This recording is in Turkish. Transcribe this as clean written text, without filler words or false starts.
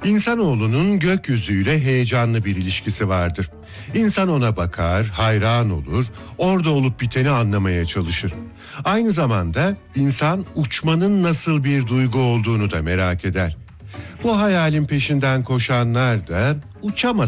İnsanoğlunun gökyüzüyle heyecanlı bir ilişkisi vardır. İnsan ona bakar, hayran olur, orada olup biteni anlamaya çalışır. Aynı zamanda insan uçmanın nasıl bir duygu olduğunu da merak eder. Bu hayalin peşinden koşanlar da uçamaz